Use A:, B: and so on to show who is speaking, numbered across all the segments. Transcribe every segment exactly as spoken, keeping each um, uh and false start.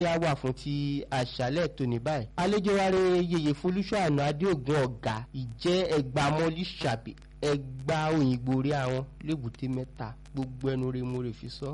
A: a wà fún ti àṣálẹ́ tòní báyìí. àlejò wa rẹ̀ yèyé Folúṣọ́ àná Adéògùn ọ̀gá ìjẹ́ ẹgbàmọ́lì ṣàbí ẹgbà òyìnbó rí àwọn lébùté mẹ́ta gbogbo ẹnu rẹ̀ mo rè fi sọ.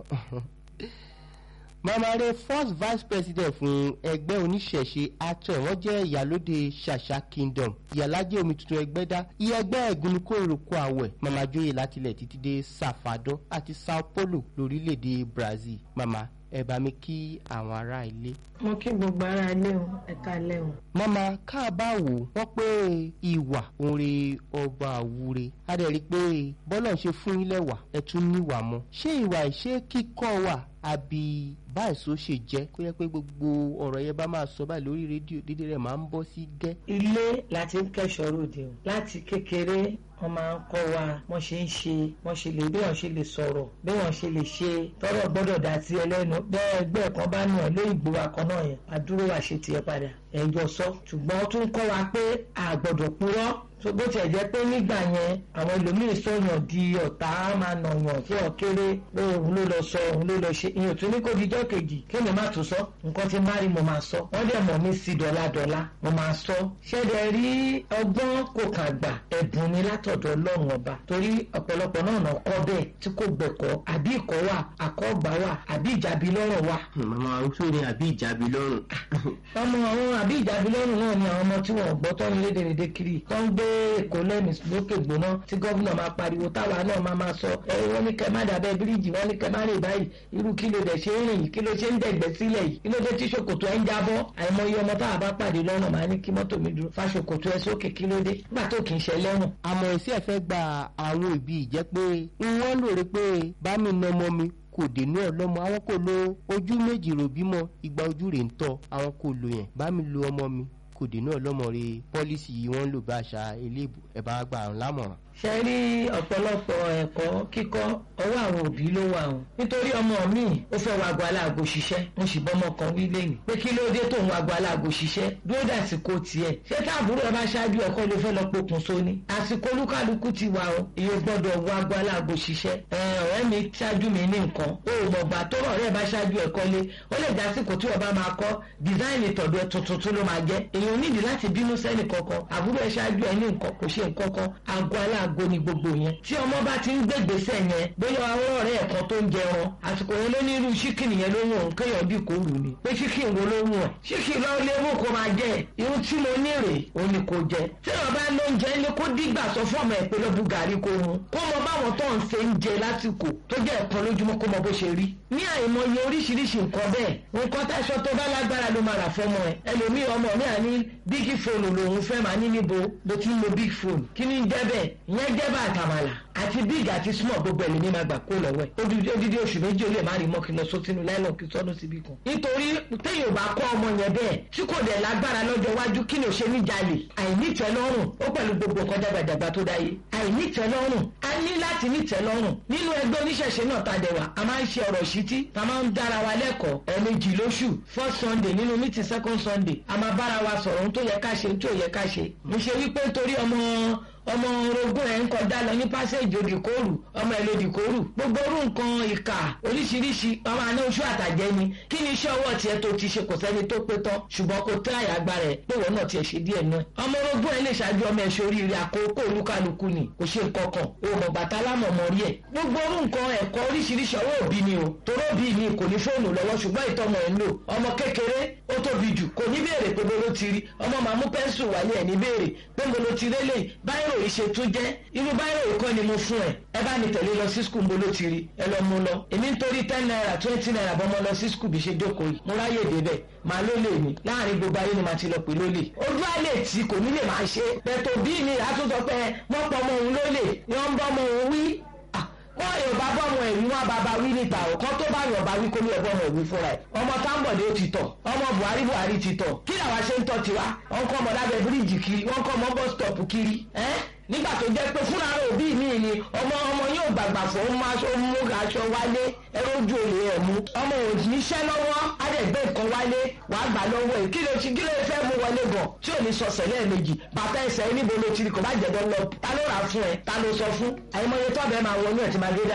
A: mama rẹ̀ first vice president fún ẹgbẹ́ oníṣẹ̀ṣe atọ́ wọ́n jẹ́ ìyálóde ṣàṣà kingdom ìyàlájẹ́ omi tuntun ẹgbẹ́dá iye ẹgbẹ́ ẹ̀gúnnukó ìrókò àwẹ̀ mama jóyè látilẹ̀ títí dé sàfàdán àti sao paulo lórílẹ̀‐èdè brazil. mama ẹ bá mi kí àwọn ará ilé.
B: mo kí gbogbo ará ilé o ẹ káalẹ́ o.
A: mama káàbáwò wọ́n pé ìwà òǹrè ọba àwúre a dẹ̀ rí i pé bọ́lá ń ṣe fún ilé wà ẹ tún níwà mọ́. ṣé ìwà ìṣe kíkọ́ wà àbí báyìí sọ ṣe jẹ́ kó yẹ pé gbogbo ọ̀rọ̀ yẹn bá máa sọ báyìí lórí rédíò dídé rẹ̀ máa ń bọ́ sí gẹ́.
B: ilé láti ń kẹ́ṣọ̀ọ́ ròde o láti kékeré wọ́n máa ń kọ́ wa wọ́n ṣe ń ṣe wọ́n ṣe lè bí wọ́n ṣe lè sọ̀rọ̀ bí wọ́n ṣe lè ṣe tọ́rọ̀ gbọ́dọ̀ dá sí ẹlẹ́nu bẹ́ẹ̀ ẹgbẹ́ kan bá nù ọ́ lé ìgbò akọ náà yẹn àdúró wa ṣe tiẹ̀ padà ẹ̀jọ̀ sọ ṣùgbọ́n ó tún kọ́ wa pé a gbọ́dọ̀ purọ́ so bó tiẹ̀ jẹ́ pé nígbà yẹn àwọn ẹlòmíì sọ̀yàn di ọ̀tá máa nà yàn tí ọ̀ kéré pé òun ló lọ sọ òun ló lọ ṣe ìyẹn tún ní kó dijọ́ kejì kí ni má tún sọ nǹkan tí má rí mo máa sọ wọ́n dẹ̀ mọ̀ mí sí dọ́ládọ́lá mo máa sọ ṣẹ́dẹ̀ rí ọgbọ́n kò kà gbà ẹ̀bùn ni látọ̀dọ̀ ọlọ́run ọba torí ọ̀pọ̀lọpọ̀ náà nà kọ́ bẹ́ẹ̀ tí kò gbẹ̀kọ́ àbí ìkọ́ wà àkọ́gbà wà àbí ìjàbí lọ́rùn wà.
A: màmá arúgbó ni àbí ìjàbí lọ́rùn.
B: ọmọ àwọn àbí ìjàbí lọ́rùn náà ni àwọn ọmọ tí wọ́n gbọ́ tọ́ ní lédèrèdè kiri tó ń gbé èkó lẹ́mìí lókè gbóná tí gómìnà máa pariwo táwa náà máa máa sọ ẹ wọ́n ní kẹ́ má dàbẹ́ bíríìjì wọ́n ní kẹ́ má rè báyìí irú kí ló dẹ̀ ṣe ń rìn yìí kí ló ṣe ń dẹ̀gbẹ́ sílẹ̀ yìí kí ló dé tí ṣòkòtò ẹ̀ ń jábọ́ àìmọye ọmọ táwa bá pàdé lọ́nà máa ní kí mọ́tò mi dúró fa ṣòkòtò ẹ sókè kí ló dé nígbà tó kì í ṣe lẹ́wọ̀n.
A: àmọ́ ìsí ẹ̀ fẹ́ gba àwọn òbí ìjẹ́ pé wọ́n lóore pé bá mi nà ọmọ mi kò dénú ẹ lọ́mọ àwọn kò lo ojú méjì rò bímọ ìgbà ojú rẹ̀ ń tọ́ àwọn kò lo yẹn bá mi lo ọmọ mi kò dénú ẹ lọ́mọ rẹ̀ pọ́lísì yìí wọ́n ń lò bá àṣà ilé ẹ̀ bá gbà ń lámọ̀ràn.
B: ṣe rí ọ̀pọ̀lọpọ̀ ẹ̀kọ́ kíkọ́ ọwọ́ àwọn òbí ló wà o nítorí ọmọ mi ó fẹ́ wá gba aláàgò ṣiṣẹ́ mo sì bọ́mọ kan wí lẹ́yìn pé kí ló dé tó ń wá gba aláàgò ṣiṣẹ́ dúró dàsìkò tiẹ̀ ṣé táàbúrò ẹ bá ṣáájú ẹ̀kọ́ ló fẹ́ lọ pokùn sóní àsìkò olúkálukú ti wà o èyí gbọ́dọ̀ wá gba aláàgò ṣiṣẹ́ ọ̀rẹ́ mi ṣáájú mi ní nǹkan ó mọ̀ gbà tó ọ̀rẹ́ bá ṣáájú ẹ̀kọ́ lé ó lè dásìkò tí ọba máa kọ́ dísáìnì tọ̀dọ̀ tuntun tó ló máa jẹ́ èèyàn nídìí láti bínú sẹ́nì kankan àbúrò ẹ ṣáájú ẹ ní nǹkan kò ṣe nǹkan kan àgọ́ aláàgò ni gbogbo yẹn tí ọmọ bá ti ń gbégbèsè yẹn bóyá àwọn ọ̀rẹ́ ẹ̀kan tó ń jẹun àsìkò yẹn ló ní irú ṣíkìnì yẹn ló wọ̀n kéèyàn bí kò lù ní pé ṣíkìnì wo ló wọ̀n ṣíkìnì lọ́wọ́ lé mú kó máa jẹ irú tí mo ní rè òun ni kò jẹ tí wọn bá ló ń jẹ ní kó dígbà sọ fún ọmọ ẹ pé lọ bu gàrí kó mu kó mọ báwọn tó ń ṣe ń jẹ lásìkò tó jẹ ẹ̀kan lójúmọ́ kó mọ bó ṣe rí ní àìmọye oríṣiríṣi nǹkan bẹ́ẹ̀ nǹkan táṣọ tó bá lágbára ló máa rà fọmọ ẹ ẹlòmíì ọmọ mi à ní bígì fóònù lòun fẹ́ máa ní níbo ló ti ń lo big phone kí ni jẹ́ bẹ́ẹ̀ ìyẹn jẹ́ bá àtàmàlà àti big àti small gbogbo ẹ̀ ló ní máa gbà kó lọ́wọ́ ẹ̀ odidi odidi oṣù méjì ó lè má rí mọ́ kí lọ sótínú láìlọ́ kí sọ́nù síbi kan. nítorí téèyàn bá kọ́ ọmọ yẹn bẹ́ẹ̀ tí kò dẹ̀ lágbára lọ́jọ́ iwájú kí ni ò ṣe ní jalè àìnítẹ́lọ́rùn ó pẹ̀lú gbogbo nǹkan dàgbàdàgbà tó dáyé àìnítẹ́lọ́rùn a ní láti nítẹ́lọ́rùn nínú ẹgbẹ́ oníṣẹ̀ṣe náà tá a dẹ̀ wà a máa ń ṣe ọ̀rọ̀ ṣítí a máa ń dára wa lẹ́kọ̀ọ́ ẹ̀ẹ̀mejì lóṣù first sunday nínú meeting second sunday a máa bára wa sọ̀rọ̀ ohun tó yẹ ká ṣe ohun tó yẹ ká ṣe mo ṣe wípé nítorí ọmọ ọmọ orogún ẹ̀ ń kọjá lọ ní pásẹ̀jì òdìkóòrù ọmọ ẹ̀ lòdìkóòrù gbogbo orú nǹkan ìkà oríṣiríṣi ọmọ àná oṣù àtàjẹ́ ni kí ni iṣẹ́ ọwọ́ tiẹ̀ tó ti ṣe kò sẹ́ni tó pé tán ṣùgbọ́n kò tẹ́ àyàgbá rẹ̀ pé wọ́n náà tiẹ̀ ṣe díẹ̀ náà ọmọ orogún ẹ̀ lè ṣáájú ọmọ ẹ̀ ṣoríire àkókò olúkálukú ni kò ṣe nǹkan kan òmò bàtà lámọ̀mọ́ rí ẹ̀ gbogbo orú nǹkan ẹ̀kọ́ oríṣiríṣi ọwọ́ òbí ni o toró bí mi kò ní fóònù lọ́wọ́ ṣùgbọ́n ìtọ́mọ ẹ̀ ń lò ọmọ kékeré ó tóbi jù kò ní béèrè pé bolo ti rí ọmọ màmú pẹ́ńsù wálé ẹ̀ ní béèrè pé bolo ti rélé báyìí rò ìṣe tún jẹ́ irú báyìí òkọ́ ni mo fún ẹ ẹ bá ní tẹ̀lé lọ sí skul mo ló ti rí ẹ lọ mú lọ èmi nítorí ten naira twenty naira bọ́ mọ́ lọ sí skul bí ṣe jókòó yìí mo ráyè débẹ̀ màá ló lè ní láàrin gbogbo ayé ni màá ti lọ pè lólè ojú àlè tí kò ní lè máa ṣe pẹ̀tọ́ bí mi àtúntò pé wọ́n pọ̀ ọmọ òun lólè wọ́n ń bọ́ ọmọ òun wí wọ́n yóò bá bọ́ ọmọ ẹ̀rí wọn bàbá wí níta ọ̀kan tó bá yọ̀ bá wí kó ní ẹ̀bọ́ ọmọ ìwé fúnra ẹ̀ ọmọ Táńbọ̀dé ó ti tọ̀ ọmọ Buhari Buhari ti tọ̀ kí làwa ṣe ń tọ́ tiwa wọ́n kọ́ ọmọ lábẹ́ bíríìjì kiri wọ́n kọ́ ọmọ bus stop kiri ẹ́ nígbà tó jẹ́ pé fúnra rẹ̀ òbí mi ni ọmọ ọmọ yóò gbàgbà fún ọmọ aṣọ mú aṣọ wálé ẹrọ ojú olè ẹ̀ mú ọmọ òjì níṣẹ́ lọ́wọ́ àdẹ̀gbẹ́ nǹkan wálé wàá gbà lọ́wọ́ ẹ̀ kí ló ti kí ló fẹ́ mú wọlé gan tí ò ní sọ̀sẹ̀ lẹ́ẹ̀mejì bàtà ẹsẹ̀ níbo ló ti rí kò bá jẹ̀dọ̀ lọ ta ló rà fún ẹ ta ló sọ fún àìmọye tọ́bẹ̀ máa wọnú ẹ̀ tí máa gé dànù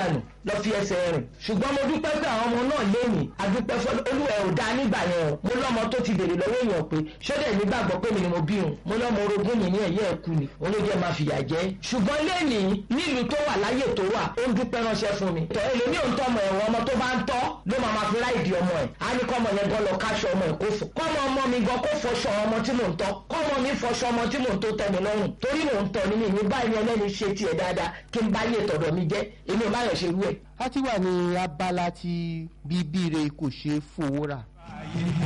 B: lọ fi ẹsẹ̀ rìn ṣùgbọ́n mo dúpẹ́ pé àwọn ọmọ náà léèmí adúpẹ́ fún olúwa ẹ̀ ò dá nígbà yẹn o mo lọ́mọ tó ti béèrè lọ́wọ́ èèyàn pé ṣọ́dẹ̀ nígbàgbọ́ pé mi ni mo bí òun mo lọ́mọ orogún mi ní ẹ̀yẹ́ ẹ̀kú ni olójẹ́ máa fìyà jẹ́ ṣùgbọ́n léèmí nílùú tó wà láyè tó wà ó ń dúpẹ́ ránṣẹ́ fún mi tọ́ èlò ní òǹtọ́ ọmọ ẹ̀wọ̀n ọmọ tó bá ń tọ́ ló máa ma fi láìdí ọmọ ẹ̀ á ní kọ́mọ yẹn gan lọ káṣọ ọmọ ẹ̀ kó fò kọ́mọ ọmọ mi gan kó fọṣọ ọmọ tí mò ń tọ́ kọ́mọ mi fọṣọ ọmọ tí mò ń tó tẹ́ mi lọ́rùn torí mò ń tọ́ ni mi ní báyìí ẹlẹ́ni ṣe tiẹ̀ dáadáa kí n bá yé tọ̀dọ̀ mi jẹ́ èmi ò má yọ̀ ṣe rú ẹ̀.
A: a ti wà ní abala tí bíbí rẹ̀ kò ṣeé fowó rà.